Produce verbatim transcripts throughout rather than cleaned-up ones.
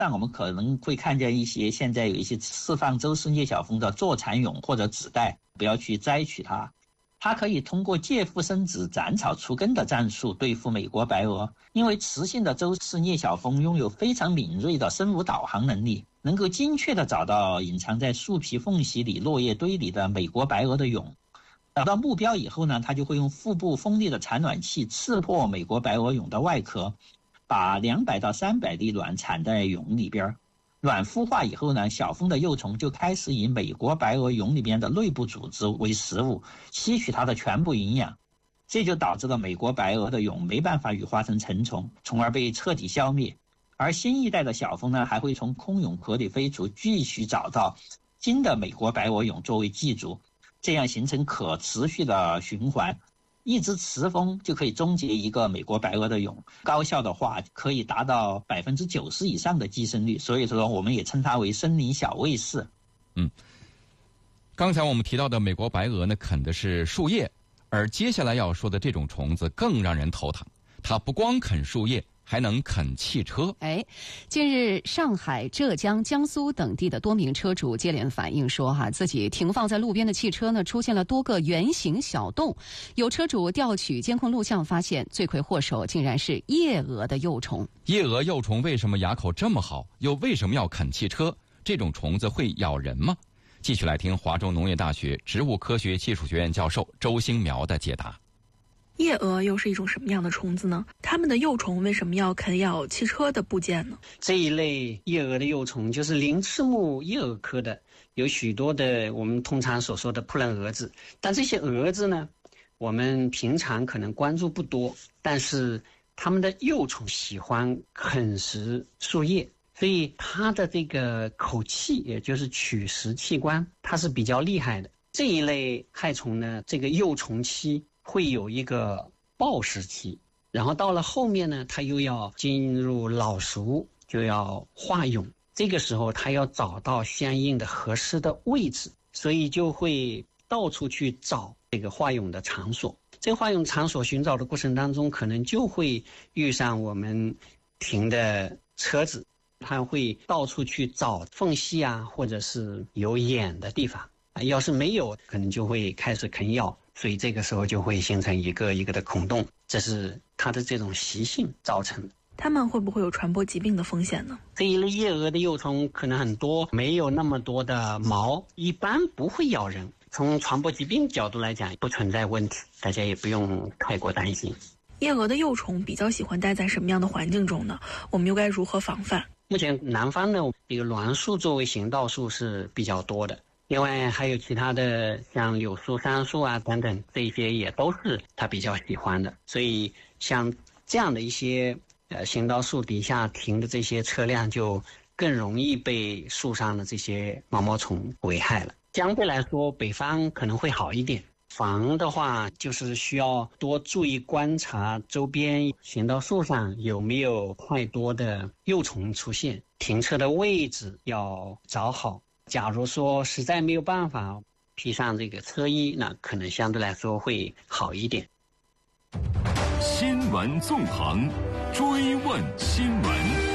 但我们可能会看见一些现在有一些释放周氏聂小蜂的坐蚕蛹或者子代，不要去摘取它。它可以通过借腹生子、斩草除根的战术对付美国白蛾，因为雌性的周氏聂小蜂拥有非常敏锐的生物导航能力，能够精确地找到隐藏在树皮缝隙里、落叶堆里的美国白蛾的蛹。找到目标以后呢，它就会用腹部锋利的产卵器刺破美国白蛾蛹的外壳，把两百到三百粒卵产在蛹里边。卵孵化以后呢，小蜂的幼虫就开始以美国白蛾蛹里边的内部组织为食物，吸取它的全部营养，这就导致了美国白蛾的蛹没办法羽化成成虫，从而被彻底消灭。而新一代的小蜂呢，还会从空蛹壳里飞出，继续找到新的美国白蛾蛹作为寄主，这样形成可持续的循环。一只雌蜂就可以终结一个美国白蛾的蛹，高效的话可以达到百分之九十以上的寄生率，所以说我们也称它为森林小卫士。 嗯，刚才我们提到的美国白蛾呢，啃的是树叶，而接下来要说的这种虫子更让人头疼，它不光啃树叶，还能啃汽车。 哎，近日上海、浙江、江苏等地的多名车主接连反映说，哈，自己停放在路边的汽车呢出现了多个圆形小洞。有车主调取监控录像发现，罪魁祸首竟然是夜蛾的幼虫。 夜蛾幼虫为什么牙口这么好，又为什么要啃汽车？这种虫子会咬人吗？继续来听华中农业大学植物科学技术学院教授周兴苗的解答。 夜蛾又是一种什么样的虫子呢？它们的幼虫为什么要啃咬汽车的部件呢？ 这一类夜蛾的幼虫就是鳞翅目夜蛾科的，有许多的我们通常所说的扑棱蛾子。但这些蛾子呢，我们平常可能关注不多，但是它们的幼虫喜欢啃食树叶，所以它的这个口器，也就是取食器官，它是比较厉害的。这一类害虫呢，这个幼虫期会有一个抱食期，然后到了后面呢，它又要进入老熟，就要化蛹。这个时候它要找到相应的合适的位置，所以就会到处去找这个化蛹的场所。这个化蛹场所寻找的过程当中，可能就会遇上我们停的车子，它会到处去找缝隙啊，或者是有眼的地方。要是没有，可能就会开始啃咬，所以这个时候就会形成一个一个的孔洞，这是它的这种习性造成的。 它们会不会有传播疾病的风险呢？ 这一类夜蛾的幼虫可能很多，没有那么多的毛，一般不会咬人。从传播疾病角度来讲，不存在问题，大家也不用太过担心。 夜蛾的幼虫比较喜欢待在什么样的环境中呢？我们又该如何防范？ 目前南方的这个栾树作为行道树是比较多的，另外还有其他的像柳树、杉树啊等等，这些也都是它比较喜欢的。所以像这样的一些呃行道树底下停的这些车辆，就更容易被树上的这些毛毛虫危害了。相对来说，北方可能会好一点。防的话，就是需要多注意观察周边行道树上有没有太多的幼虫出现，停车的位置要找好。假如说实在没有办法披上这个车衣，那可能相对来说会好一点。 新闻纵横，追问新闻。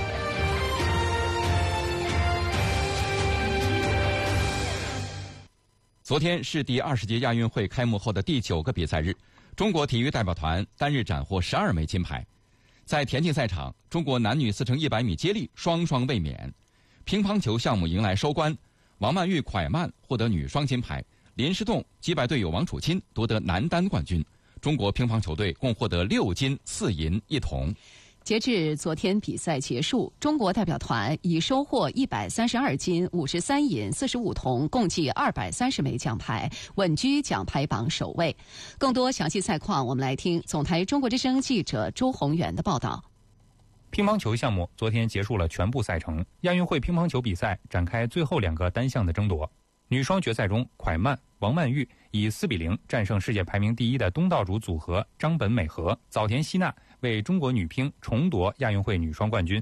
昨天是第二十届亚运会开幕后的第九个比赛日，中国体育代表团单日斩获十二枚金牌。在田径赛场，中国男女四乘一百米接力双双卫冕。乒乓球项目迎来收官，王曼玉蒯曼获得女双金牌，林诗栋击败队友王楚钦夺得男单冠军。中国乒乓球队共获得六金四银一铜。 截至昨天比赛结束，中国代表团已收获一百三十二金、五十三银、四十五铜，共计二百三十枚奖牌，稳居奖牌榜首位。更多详细赛况，我们来听总台中国之声记者周宏元的报道。 乒乓球项目昨天结束了全部赛程，亚运会乒乓球比赛展开最后两个单项的争夺。女双决赛中，蒯曼、王曼玉以四比零战胜世界排名第一的东道主组合张本美和、早田希娜，为中国女乒重夺亚运会女双冠军。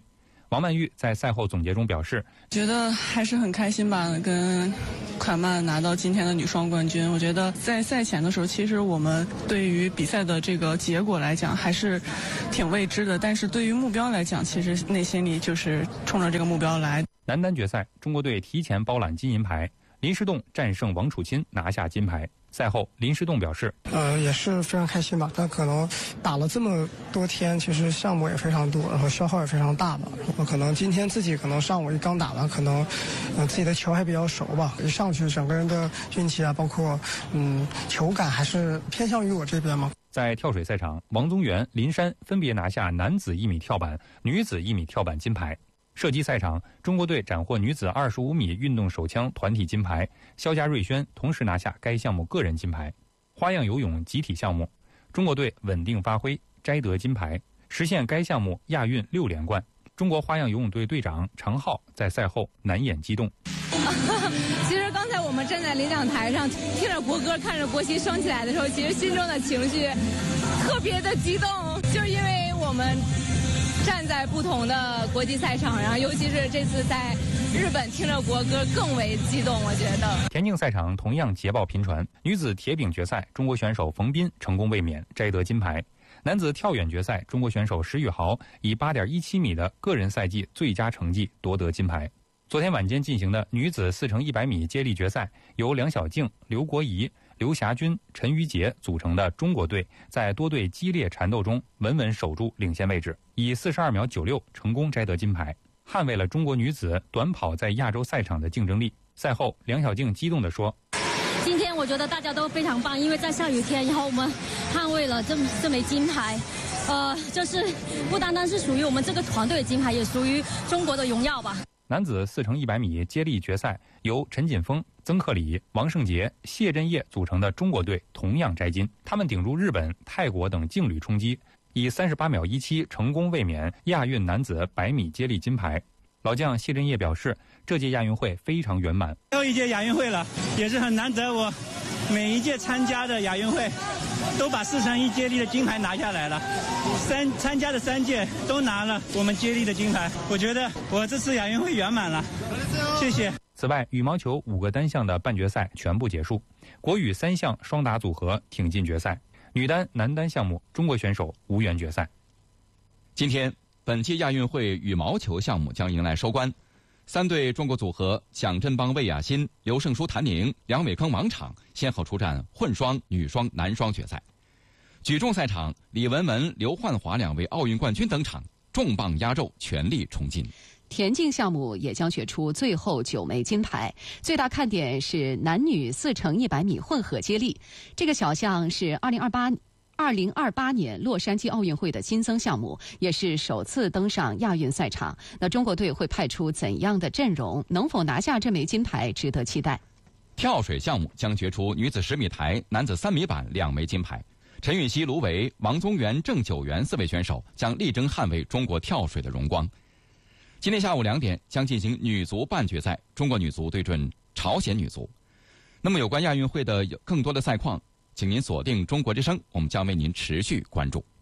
王曼玉在赛后总结中表示， 觉得还是很开心吧，跟蒯曼拿到今天的女双冠军。我觉得在赛前的时候，其实我们对于比赛的这个结果来讲还是挺未知的，但是对于目标来讲，其实内心里就是冲着这个目标来。 男单决赛，中国队提前包揽金银牌，林诗栋战胜王楚钦拿下金牌。赛后，林诗栋表示， 呃，也是非常开心吧。但可能打了这么多天，其实项目也非常多，然后消耗也非常大吧。然后可能今天自己可能上午一刚打完，可能呃自己的球还比较熟吧，一上去整个人的运气啊，包括嗯球感还是偏向于我这边嘛。 在跳水赛场，王宗源、林珊分别拿下男子一米跳板、女子一米跳板金牌。射击赛场，中国队斩获女子二十五米运动手枪团体金牌，肖家瑞轩同时拿下该项目个人金牌。花样游泳集体项目，中国队稳定发挥，摘得金牌，实现该项目亚运六连冠。中国花样游泳队队长常浩在赛后难掩激动。 其实刚才我们站在领奖台上，听着国歌，看着国旗升起来的时候，其实心中的情绪特别的激动，就是因为我们站在不同的国际赛场，然后尤其是这次在日本听着国歌更为激动，我觉得。 田径赛场同样捷报频传，女子铁饼决赛，中国选手冯彬成功卫冕，摘得金牌。男子跳远决赛，中国选手石宇豪以 八点一七米的个人赛季最佳成绩夺得金牌。昨天晚间进行的女子四乘一百米接力决赛，由梁晓静、刘国怡、刘霞军、陈瑜杰组成的中国队在多队激烈缠斗中稳稳守住领先位置，以四十二秒九六成功摘得金牌，捍卫了中国女子短跑在亚洲赛场的竞争力。赛后，梁晓静激动地说：“ 今天我觉得大家都非常棒，因为在下雨天，然后我们捍卫了这这枚金牌，呃，就是不单单是属于我们这个团队的金牌，也属于中国的荣耀吧。” 男子四乘一百米接力决赛，由陈锦锋、曾克里、王胜杰、谢震业组成的中国队同样摘金。他们顶住日本、泰国等劲旅冲击，以三十八秒一七成功卫冕亚运男子百米接力金牌。老将谢震业表示，这届亚运会非常圆满。 最后一届亚运会了，也是很难得，我每一届参加的亚运会都把四乘一接力的金牌拿下来了，三参加的三届都拿了我们接力的金牌，我觉得我这次亚运会圆满了，谢谢。 此外，羽毛球五个单项的半决赛全部结束，国羽三项双打组合挺进决赛，女单、男单项目中国选手无缘决赛。 今天，本届亚运会羽毛球项目将迎来收官。三对中国组合蒋振邦、魏雅欣、刘胜书、谭宁、梁伟铿、王昶先后出战混双、女双、男双决赛。举重赛场，李雯雯、刘焕华两位奥运冠军登场，重磅压轴，全力冲金。 田径项目也将选出最后九枚金牌，最大看点是男女四乘一百米混合接力。这个小项是二零二八。二零二八年洛杉矶奥运会的新增项目，也是首次登上亚运赛场。那中国队会派出怎样的阵容？能否拿下这枚金牌，值得期待。 跳水项目将决出女子十米台、男子三米板两枚金牌。陈芋汐、卢维、王宗源、郑九元四位选手将力争捍卫中国跳水的荣光。今天下午两点将进行女足半决赛，中国女足对阵朝鲜女足。那么有关亚运会的更多的赛况，请您锁定中国之声，我们将为您持续关注。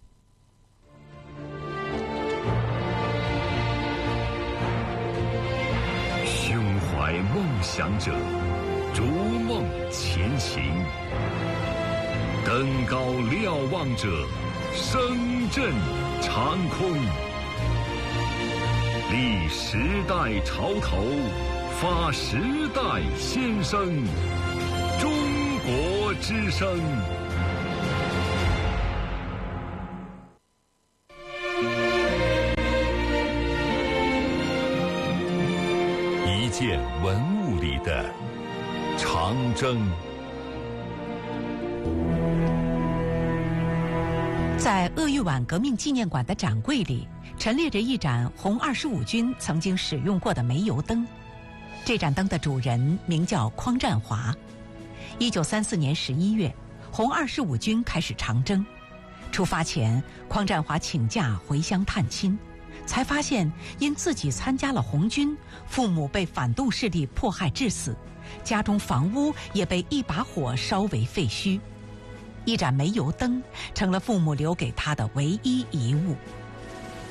胸怀梦想者，逐梦前行；登高瞭望者，声震长空。立时代潮头，发时代先声。中国之声。一件文物里的长征。 在鄂豫皖革命纪念馆的展柜里，陈列着一盏红二十五军曾经使用过的煤油灯。这盏灯的主人名叫匡占华。一九三四年十一月，红二十五军开始长征。出发前，匡占华请假回乡探亲，才发现因自己参加了红军，父母被反动势力迫害致死，家中房屋也被一把火烧为废墟。一盏煤油灯成了父母留给他的唯一遗物。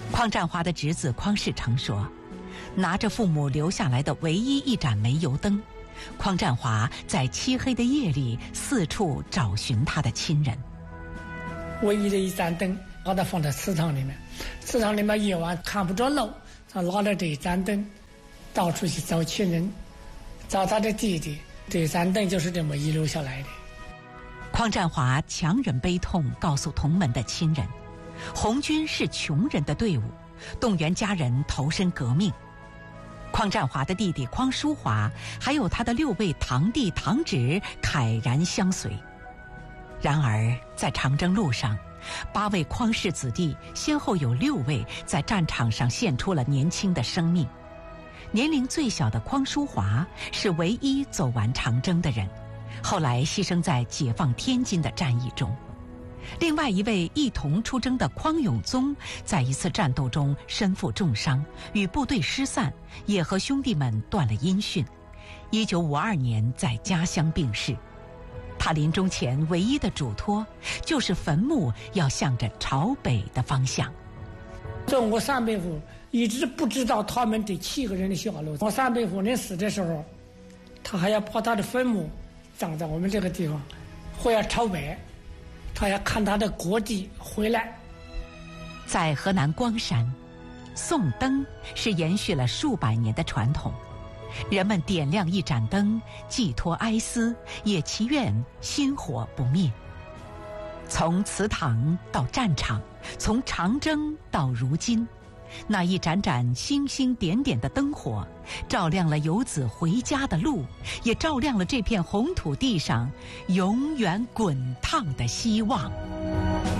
匡占华的侄子匡世成说，拿着父母留下来的唯一一盏煤油灯，匡占华在漆黑的夜里四处找寻他的亲人。 唯一的一盏灯把它放在祠堂里面，祠堂里面夜晚看不着路，他拿着这一盏灯到处去找亲人，找他的弟弟。这盏灯就是这么遗留下来的。 匡占华强忍悲痛告诉同门的亲人，红军是穷人的队伍，动员家人投身革命。匡占华的弟弟匡淑华还有他的六位堂弟堂侄慨然相随。然而在长征路上，八位匡氏子弟先后有六位在战场上献出了年轻的生命。年龄最小的匡淑华是唯一走完长征的人，后来牺牲在解放天津的战役中。另外一位一同出征的匡永宗在一次战斗中身负重伤，与部队失散，也和兄弟们断了音讯。一九五二年在家乡病逝。他临终前唯一的嘱托就是坟墓要向着朝北的方向。 中国三百户一直不知道他们这七个人的下落。我三百户人死的时候，他还要把他的坟墓葬在我们这个地方，或要朝北，他要看他的国籍回来。 在河南光山，送灯是延续了数百年的传统。人们点亮一盏灯，寄托哀思，也祈愿薪火不灭。从祠堂到战场，从长征到如今，那一盏盏星星点点的灯火，照亮了游子回家的路，也照亮了这片红土地上永远滚烫的希望。